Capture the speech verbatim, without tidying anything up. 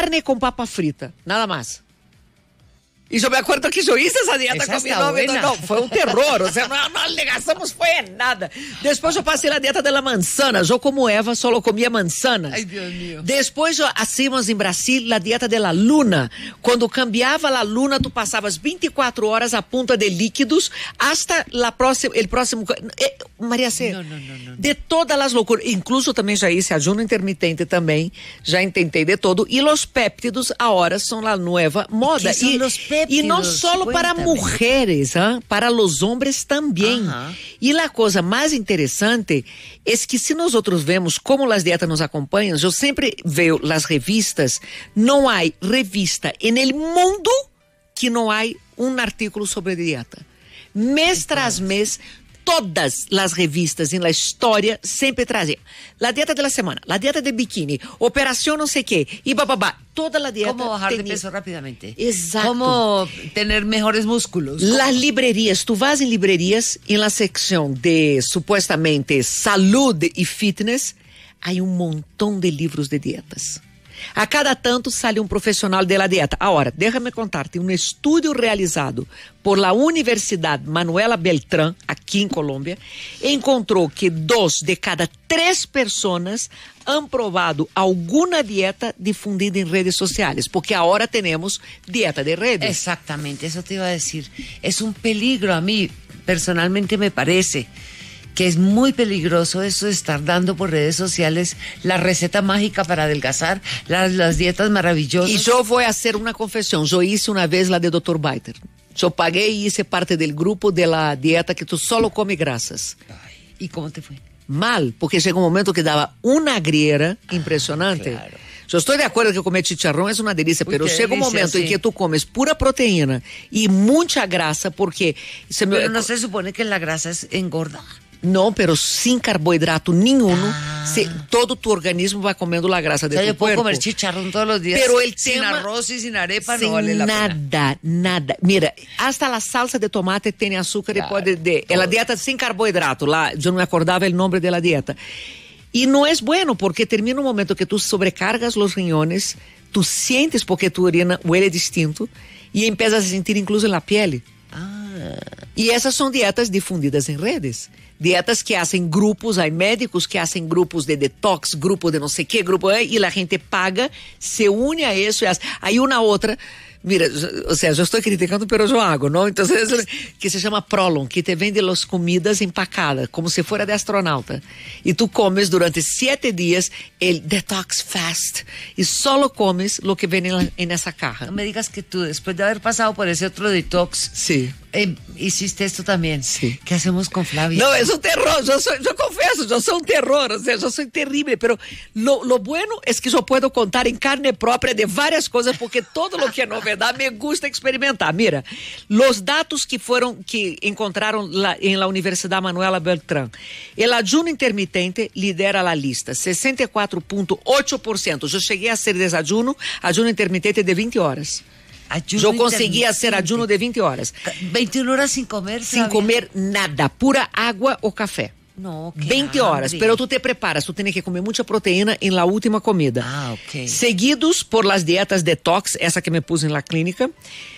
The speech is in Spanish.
carne con papa frita, nada más. Y yo me acuerdo que yo hice esa dieta esa con mi novio. No, fue un terror. O sea, no, no adelgazamos fue nada. Después yo pasé la dieta de la manzana. Yo como Eva solo comía manzanas. Ay, Dios mío. Después yo hacíamos en Brasil la dieta de la luna. Cuando cambiaba la luna, tú pasabas veinticuatro horas a punta de líquidos hasta la próxima, el próximo... Eh, María C. No, no, no, no. De todas las locuras. Incluso también ya hice ayuno intermitente también. Ya intenté de todo. Y los péptidos ahora son la nueva moda. ¿Qué son y, los péptidos? Y no solo Cuéntame. para mujeres, ¿eh? Para los hombres también. Ajá. Y la cosa más interesante es que si nosotros vemos cómo las dietas nos acompañan, yo siempre veo las revistas, no hay revista en el mundo que no hay un artículo sobre dieta. Mes tras mes, todas las revistas en la historia siempre trazían la dieta de la semana, la dieta de bikini, operación no sé qué, y bababá, toda la dieta. ¿Cómo bajar tenía... de peso rápidamente? Exacto. ¿Cómo tener mejores músculos? ¿Cómo? Las librerías, tú vas en librerías, en la sección de supuestamente salud y fitness, hay un montón de libros de dietas. A cada tanto sale um profissional de la dieta. Agora, déjame contarte, um estudo realizado por la Universidade Manuela Beltrán, aqui em Colômbia, encontrou que dois de cada três pessoas han probado alguna dieta difundida en redes sociales, porque ahora tenemos dieta de redes. Exactamente, eso te iba a decir. Es un peligro, a mí personalmente me parece que es muy peligroso eso de estar dando por redes sociales la receta mágica para adelgazar, las, las dietas maravillosas. Y yo voy a hacer una confesión. Yo hice una vez la de doctor Biter. Yo pagué y hice parte del grupo de la dieta que tú solo comes grasas. Ay, ¿y cómo te fue? Mal, porque llegó un momento que daba una griera impresionante. Ah, claro. Yo estoy de acuerdo que comer chicharrón es una delicia, Uy, pero qué llega un delicia, momento sí. en que tú comes pura proteína y mucha grasa, porque... Se me... Pero no se supone que la grasa es engorda. No, pero sin carbohidrato ninguno, Ah. se, todo tu organismo va comiendo la grasa de O sea, tu yo puedo cuerpo. comer chicharrón todos los días, Pero el sin tema- arroz y sin arepa, Sin no vale la pena. nada, nada. Mira, hasta la salsa de tomate tiene azúcar Claro, y puede... De, todo. la dieta sin carbohidrato, la, yo no me acordaba el nombre de la dieta. Y no es bueno porque termina un momento que tú sobrecargas los riñones, tú sientes porque tu orina huele distinto y empiezas a sentir incluso en la piel. Ah. Y esas son dietas difundidas en redes. Dietas que hacen grupos, hay médicos que hacen grupos de detox, grupos de no sé qué, grupo, eh, y la gente paga, se une a eso y hace. Hay una otra, mira, o sea, yo estoy criticando, pero yo hago, ¿no? Entonces, que se llama Prolon, que te vende las comidas empacadas, como si fuera de astronauta. Y tú comes durante siete días el detox fast, y solo comes lo que viene en, la, en esa caja. No me digas que tú, después de haber pasado por ese otro detox, Sí. eh, hiciste esto también. Sí. ¿Qué hacemos con Flavia? No, es un terror, yo, soy, yo confieso, yo soy un terror, o sea, yo soy terrible, pero lo, lo bueno es que yo puedo contar en carne propia de varias cosas, porque todo lo que es novedad me gusta experimentar. Mira, los datos que fueron, que encontraron la, en la Universidad Manuela Beltrán, el ayuno intermitente lidera la lista, sesenta y cuatro punto ocho por ciento. Yo llegué a hacer desayuno, ayuno intermitente de veinte horas. Ayuno Yo conseguí intermitente. hacer ayuno de veinte horas, veintiuna horas sin comer, sin Flavia. comer nada, pura agua o café. No, qué veinte horas, hambre. pero tú te preparas, tú tienes que comer mucha proteína en la última comida. Ah, ok. Seguidos por las dietas detox, esa que me puse en la clínica,